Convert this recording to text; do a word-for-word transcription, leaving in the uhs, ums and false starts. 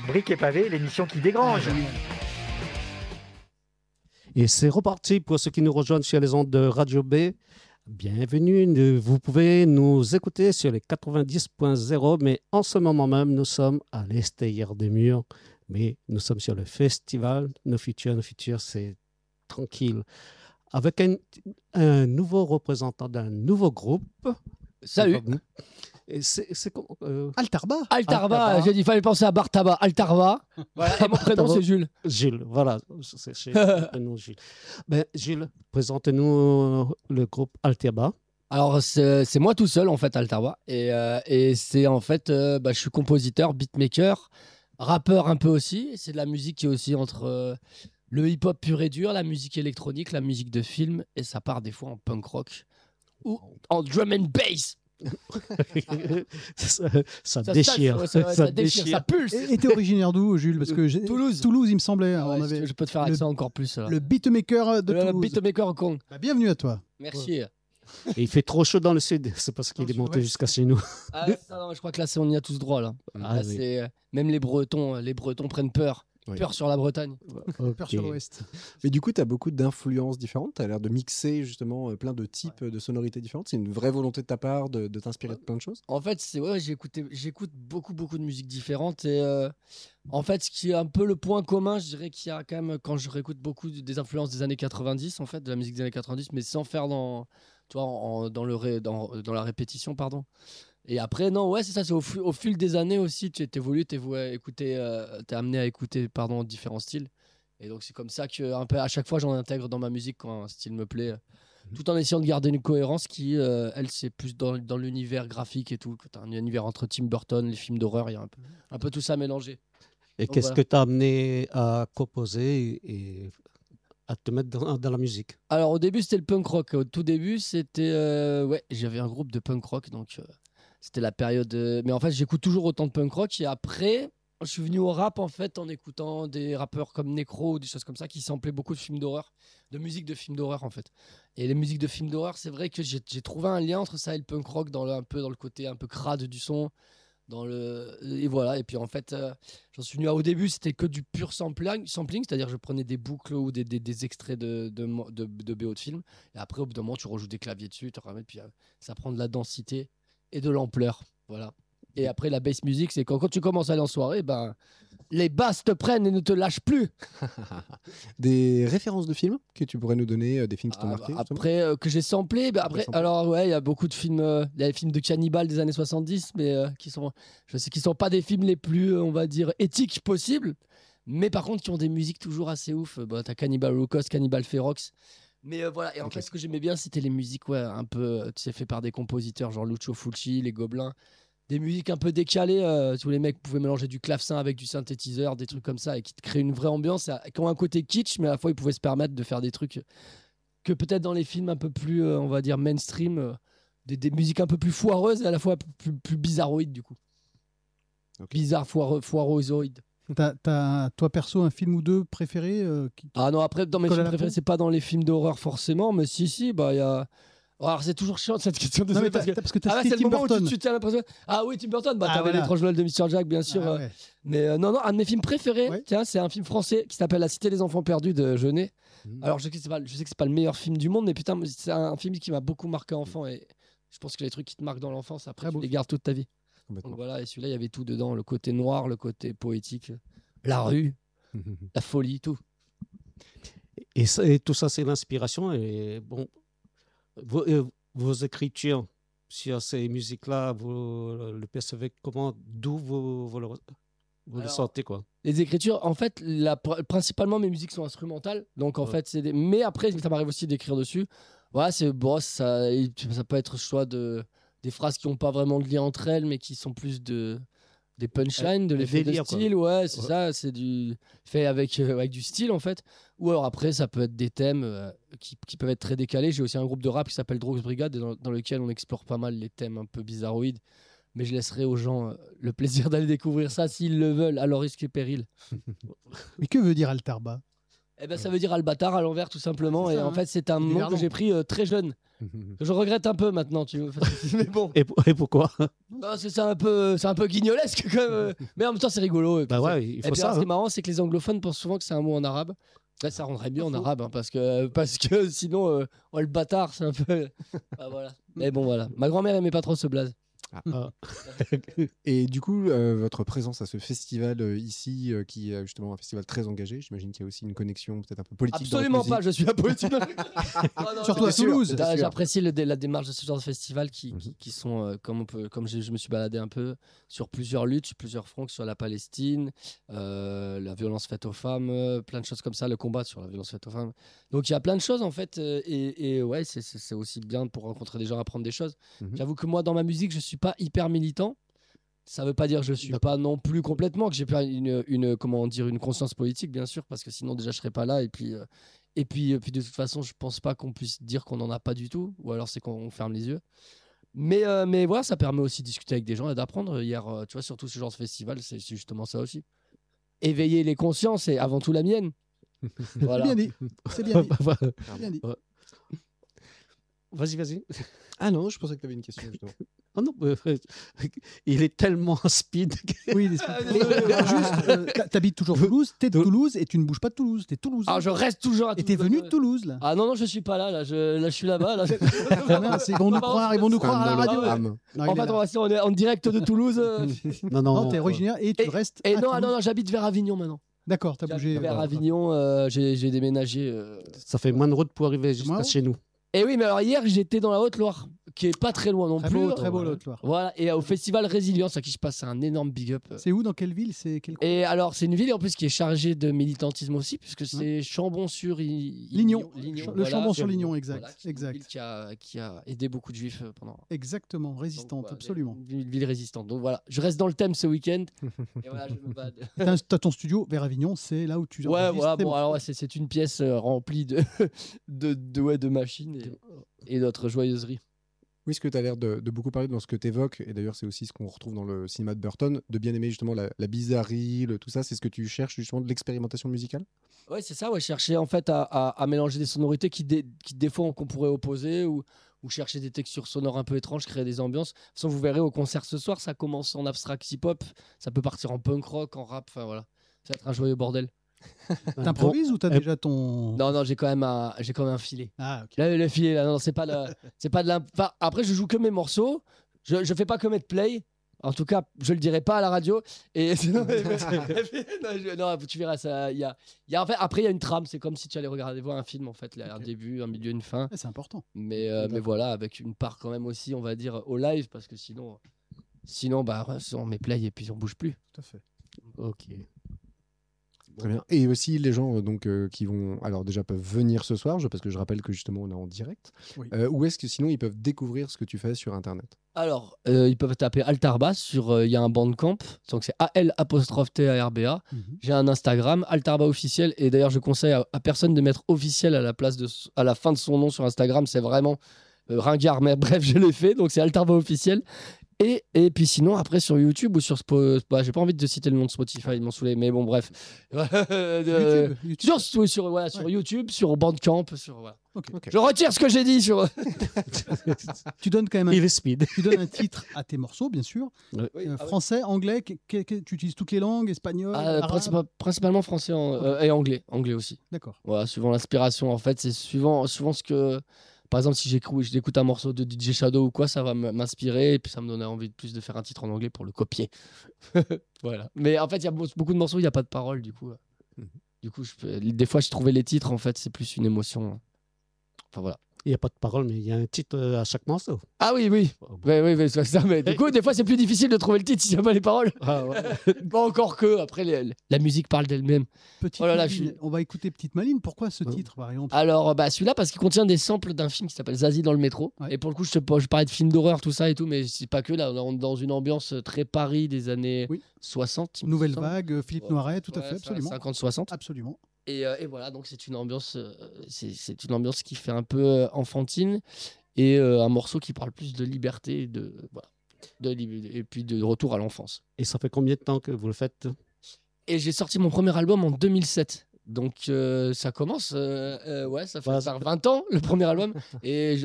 Brique et pavé, l'émission qui dégrange. Et c'est reparti pour ceux qui nous rejoignent sur les ondes de Radio B. Bienvenue, vous pouvez nous écouter sur les quatre-vingt-dix point zéro, mais en ce moment même, nous sommes à l'extérieur des murs, mais nous sommes sur le festival Nos Futurs. Nos Futurs, c'est tranquille. Avec un, un nouveau représentant d'un nouveau groupe. Salut. Et c'est, c'est comment euh... Altarba. Altarba, Altarba. J'ai dit, il fallait penser à Bartaba. Altarba. Voilà, et mon prénom, c'est Jules. Jules, voilà. C'est, c'est mon prénom, Jules. Ben, Jules, présente-nous le groupe Altarba. Alors, c'est, c'est moi tout seul, en fait, Altarba. Et, euh, et c'est en fait, euh, bah, je suis compositeur, beatmaker, rappeur un peu aussi. C'est de la musique qui est aussi entre euh, le hip-hop pur et dur, la musique électronique, la musique de film. Et ça part des fois en punk rock ou en drum and bass. ça, ça, ça déchire, ça, ça, ça, ça déchire, ça pulse. Et t'es originaire d'où, Jules? Parce que j'ai... Toulouse. Toulouse, il me semblait. Ah ouais, on avait je peux te faire accent encore plus. Là. Le beatmaker de le Toulouse. Le beatmaker con. Bah, bienvenue à toi. Merci. Ouais. Et il fait trop chaud dans le sud, c'est parce qu'il est monté ouais. jusqu'à chez nous. Ah, ça, non, je crois que là, c'est, on y a tous droit là. Ah, là oui. c'est, même les Bretons, les Bretons prennent peur. Oui. Peur sur la Bretagne. Okay. Peur sur l'Ouest. Mais du coup, tu as beaucoup d'influences différentes. Tu as l'air de mixer justement plein de types ouais. de sonorités différentes. C'est une vraie volonté de ta part de, de t'inspirer ouais. de plein de choses. En fait, c'est, ouais, j'écoute, j'écoute beaucoup, beaucoup de musiques différentes. Et euh, en fait, ce qui est un peu le point commun, je dirais qu'il y a quand même, quand je réécoute beaucoup des influences des années quatre-vingt-dix, en fait, de la musique des années quatre-vingt-dix, mais sans faire dans, tu vois, en, dans, le ré, dans, dans la répétition, pardon. Et après, non, ouais, c'est ça, c'est au, au fil des années aussi, tu évolues, tu es euh, amené à écouter pardon, différents styles. Et donc, c'est comme ça que, un peu, à chaque fois, j'en intègre dans ma musique quand un style me plaît, mmh. tout en essayant de garder une cohérence qui, euh, elle, c'est plus dans, dans l'univers graphique et tout. Tu as un univers entre Tim Burton, les films d'horreur, il y a un peu, un peu tout ça mélangé. Et donc, qu'est-ce voilà. que tu as amené à composer et à te mettre dans, dans la musique? Alors, au début, c'était le punk rock. Au tout début, c'était. Euh, ouais, j'avais un groupe de punk rock, donc. Euh, C'était la période. De... Mais en fait, j'écoute toujours autant de punk rock. Et après, je suis venu au rap en fait en écoutant des rappeurs comme Necro ou des choses comme ça qui samplaient beaucoup de films d'horreur, de musique de films d'horreur en fait. Et les musiques de films d'horreur, c'est vrai que j'ai, j'ai trouvé un lien entre ça et le punk rock dans le, un peu dans le côté un peu crade du son. Dans le... Et voilà. Et puis en fait, euh, j'en suis venu à. Au début, c'était que du pur sampling, sampling c'est-à-dire je prenais des boucles ou des, des, des extraits de, de, de, de B O de film. Et après, au bout d'un moment, tu rejoutes des claviers dessus, tu remets, puis euh, ça prend de la densité et de l'ampleur, voilà. Et après la bass music, c'est quand, quand tu commences à aller en soirée, ben les basses te prennent et ne te lâchent plus. Des références de films que tu pourrais nous donner, euh, des films qui t'ont ah, marqué bah, après euh, que j'ai samplé, bah, après, samplé. Alors ouais, il y a beaucoup de films, il euh, y a les films de cannibales des années soixante-dix, mais euh, qui sont, je sais qu'ils sont pas des films les plus, on va dire, éthiques possibles, mais par contre qui ont des musiques toujours assez ouf. Bah, t'as Cannibal Holocaust, Cannibal Ferox. Mais euh, voilà, et en okay. fait, ce que j'aimais bien, c'était les musiques, ouais, un peu, tu sais, fait par des compositeurs, genre Lucio Fulci, les Gobelins. Des musiques un peu décalées, euh, où les mecs pouvaient mélanger du clavecin avec du synthétiseur, des trucs comme ça, et qui te créent une vraie ambiance, et qui ont un côté kitsch, mais à la fois, ils pouvaient se permettre de faire des trucs que peut-être dans les films un peu plus, euh, on va dire, mainstream, euh, des, des musiques un peu plus foireuses, et à la fois plus, plus bizarroïdes, du coup. Okay. Bizarre, foireux, foirezoïdes. T'as, t'as, toi perso, un film ou deux préférés euh, qui, qui Ah non, après, dans mes films préférés, c'est pas dans les films d'horreur forcément, mais si, si, bah il y a. Alors c'est toujours chiant cette question de non, mais parce, que... parce que t'as ah, cité c'est Tim le moment Burton. où tu, tu as l'impression. Ah oui, Tim Burton, bah ah, t'avais voilà. L'étrange Noël de mister Jack, bien sûr. Ah, ouais. Mais euh, non, non, un de mes films préférés, ouais. Tiens, c'est un film français qui s'appelle La Cité des Enfants Perdus de Jeunet. Mmh. Alors je sais que c'est pas, je sais que c'est pas le meilleur film du monde, mais putain, c'est un film qui m'a beaucoup marqué enfant et je pense que les trucs qui te marquent dans l'enfance, après, ah, tu bon. les gardes toute ta vie. Donc voilà, et celui-là, il y avait tout dedans, le côté noir, le côté poétique, la rue, la folie, tout. Et, ça, et tout ça, c'est l'inspiration. Et bon, vos, euh, vos écritures sur ces musiques-là, vous le percevez comment? D'où vous, vous, le, vous Alors, le sentez, quoi? Les écritures, en fait, la, principalement, mes musiques sont instrumentales. Donc, en ouais. fait, c'est des... Mais après, ça m'arrive aussi d'écrire dessus. Voilà, c'est bon, ça, ça peut être soit de, des phrases qui n'ont pas vraiment de lien entre elles, mais qui sont plus de... des punchlines, de l'effet délire, de style, quoi. Ouais, c'est ouais. ça, c'est du fait avec, euh, avec du style en fait. Ou alors après, ça peut être des thèmes euh, qui, qui peuvent être très décalés. J'ai aussi un groupe de rap qui s'appelle Drogues Brigade, dans, dans lequel on explore pas mal les thèmes un peu bizarroïdes. Mais je laisserai aux gens euh, le plaisir d'aller découvrir ça s'ils le veulent, à leur risque et péril. Mais que veut dire Altarba? Eh ben, ça veut dire Albatar à l'envers, tout simplement. C'est Et ça, en hein. fait, c'est un Il est nom que Verdon. j'ai pris euh, très jeune. Que je regrette un peu maintenant, tu vois. Mais bon, Et, et pourquoi? non, c'est c'est un peu, c'est un peu guignolesque quand même. euh. Mais en même temps, c'est rigolo. Et Bah puis, ouais, il et faut puis, ça. alors, ce qui est hein. marrant, c'est que les anglophones pensent souvent que c'est un mot en arabe. Là, ça rendrait mieux en arabe, hein, parce que parce que sinon, euh, oh, le bâtard, c'est un peu. Bah, voilà. Mais bon, voilà. Ma grand-mère aimait pas trop ce blaze. Ah. Et du coup, euh, votre présence à ce festival euh, ici, euh, qui est justement un festival très engagé, j'imagine qu'il y a aussi une connexion peut-être un peu politique. Absolument pas, je suis apolitique. Surtout à Toulouse. Bien sûr. J'apprécie le- la démarche de ce genre de festival qui, Mhm. qui, qui sont, euh, comme, on peut, comme je, je me suis baladé un peu, sur plusieurs luttes, sur plusieurs fronts, que ce soit la Palestine, euh, la violence faite aux femmes, euh, plein de choses comme ça, le combat sur la violence faite aux femmes. Donc il y a plein de choses en fait, euh, et, et ouais, c'est- c'est c'est aussi bien pour rencontrer des gens, apprendre des choses. Mhm. J'avoue que moi, dans ma musique, je suis pas hyper militant. Ça veut pas dire que je suis pas non plus complètement, que j'ai pas une, une, comment dire, une conscience politique, bien sûr, parce que sinon déjà je serais pas là. Et puis, euh, et puis, et puis de toute façon, je pense pas qu'on puisse dire qu'on en a pas du tout, ou alors c'est qu'on ferme les yeux. Mais, euh, mais voilà, ça permet aussi de discuter avec des gens et d'apprendre. Hier, euh, tu vois, surtout ce genre de festival, c'est c'est justement ça aussi. Éveiller les consciences et avant tout la mienne. Voilà. C'est bien dit. C'est bien dit. Bah, C'est bien dit. Vas-y, vas-y. Ah non, je pensais que tu avais une question justement. Oh non, euh, il est tellement speed. que- Oui, il est- Ah, Mais, désolé. euh, juste, euh, t'as- t'habites toujours Toulouse, t'es de Toulouse et tu ne bouges pas de Toulouse. T'es Toulouse. Alors je reste toujours à Et t'es Toulouse. venu de Toulouse là. Ah non, non, je suis pas là, là, je, là, je suis là-bas. Là. Ah mince, ils vont nous croire, ils vont nous croire à la radio. hologramme. Non, En il est fait, là. on, va- on est en direct de Toulouse. euh. Non, non. Non, t'es originaire et tu restes. Et à non, ah, Toulouse. non, non, j'habite vers Avignon maintenant. D'accord, t'as bougé. J'habite vers euh, Avignon, euh, j'ai j'ai déménagé. euh. Ça fait moins de route pour arriver jusqu'à Moi, chez nous. Et oui, mais alors hier, j'étais dans la Haute-Loire, qui est pas très loin non Très plus. beau, donc, très beau voilà. l'Haute-Loire. Voilà, et au festival Résilience, à qui je passe un énorme big up. C'est où, dans quelle ville? C'est quel coin? Et alors, c'est une ville en plus qui est chargée de militantisme aussi, puisque c'est Chambon-sur-Lignon. Lignon. Lignon, Le voilà. Chambon-sur-Lignon, exact, Voilà, qui est une exact. ville qui a, qui a aidé beaucoup de juifs euh, pendant. Exactement, Donc, résistante, voilà, absolument. Une ville résistante. Donc voilà, je reste dans le thème ce week-end. Et voilà, je me bats. T'as t'as ton studio vers Avignon, c'est là où tu Ouais, enregistres voilà, tes bon, morceaux. alors ouais, c'est c'est une pièce euh, remplie de, de, de, ouais, de machines et, et d'autres joyeuseries. Oui, ce que tu as l'air de, de beaucoup parler dans ce que tu évoques, et d'ailleurs c'est aussi ce qu'on retrouve dans le cinéma de Burton, de bien aimer justement la, la bizarrerie, le, tout ça, c'est ce que tu cherches justement de l'expérimentation musicale? Ouais, c'est ça, ouais, chercher en fait à, à, à mélanger des sonorités qui, dé, qui des fois qu'on pourrait opposer ou, ou chercher des textures sonores un peu étranges, créer des ambiances. De toute façon, vous verrez au concert ce soir, ça commence en abstract hip-hop, ça peut partir en punk rock, en rap, enfin voilà. Ça va être un joyeux bordel. T'improvises ou t'as Eh, déjà ton. Non, non, j'ai quand même un, j'ai quand même un filet. Ah, ok. Là, le filet, là, non, c'est pas, le- c'est pas de l'imp- enfin, après, je joue que mes morceaux. Je, je fais pas que mettre play. En tout cas, je le dirai pas à la radio. Et non, mais- non, je- non, tu verras ça. Il y a, il y a, en fait, après, il y a une trame. C'est comme si tu allais regarder voir un film. En fait, il y a un Ok. début, un milieu, une fin. Ah, c'est important. Mais, euh, mais voilà, avec une part quand même aussi, on va dire, au live, parce que sinon, sinon, bah, on met play et puis on bouge plus. Tout à fait. Ok. Très bien. Et aussi les gens euh, donc euh, qui vont alors déjà peuvent venir ce soir, je- parce que je rappelle que justement on est en direct. Oui. Euh, ou est-ce que sinon ils peuvent découvrir ce que tu fais sur internet? Alors, euh, ils peuvent taper Altarba sur. euh, Il y a un bandcamp, donc c'est A L apostrophe T A R B A. Mhm. J'ai un Instagram, Altarba officiel, et d'ailleurs je conseille à, à personne de mettre officiel à la place de s- à la fin de son nom sur Instagram, c'est vraiment euh, ringard, mais bref, je l'ai fait, donc c'est Altarba officiel. Et, et puis sinon, après sur YouTube ou sur Spo- bah, j'ai pas envie de citer le nom de Spotify, ils m'ont saoulé, mais bon, bref. Euh, YouTube, YouTube. Sur, oui, sur, voilà, sur Ouais. YouTube, sur Bandcamp, sur. Voilà. Ok. Ok. Je retire ce que j'ai dit sur. Tu donnes quand même un, Il est speed. tu donnes un titre à tes morceaux, bien sûr. Oui, Euh, ah ouais. français, anglais, que- que- que- tu utilises toutes les langues, espagnol, Ah, arabe. principa- principalement français en- euh, et anglais, anglais aussi. D'accord. Voilà, suivant l'inspiration, en fait, c'est suivant, suivant ce que. Par exemple, si j'écoute, j'écoute un morceau de D J Shadow ou quoi, ça va m- m'inspirer et puis ça me donne envie de plus de faire un titre en anglais pour le copier. Voilà. Mais en fait, il y a beau- beaucoup de morceaux, il n'y a pas de paroles, du coup. euh. Mhm. Du coup, je peux- des fois, je trouvais les titres, en fait, c'est plus une émotion. hein. Enfin, voilà. Il n'y a pas de parole, mais il y a un titre euh, à chaque morceau. Ah oui, oui. Oui, oui, oui, c'est ça. Mais du coup, des fois, c'est plus difficile de trouver le titre s'il n'y a pas les paroles. Ah, ouais. Pas encore que. Après, les- la musique parle d'elle-même. Petite Oh là là, Maline. je suis- On va écouter Petite Maline. Pourquoi ce Oh. titre, par exemple? Alors, bah, celui-là, parce qu'il contient des samples d'un film qui s'appelle Zazie dans le métro. Ouais. Et pour le coup, je, te, je parlais de films d'horreur, tout ça et tout, mais c'est pas que là. On est dans une ambiance très Paris des années Oui. soixante. il me Nouvelle semble. vague, Philippe Ouais. Noiret, tout à Ouais, fait, ça, absolument. cinquante soixante. Absolument. Et, euh, et voilà, donc c'est une ambiance, euh, c'est c'est une ambiance qui fait un peu euh, enfantine et euh, un morceau qui parle plus de liberté et de voilà, de lib- et puis de retour à l'enfance. Et ça fait combien de temps que vous le faites? Et j'ai sorti mon premier album en deux mille sept. Donc euh, ça commence, euh, euh, ouais, ça fait Ouais, faire vingt ans le premier album. Et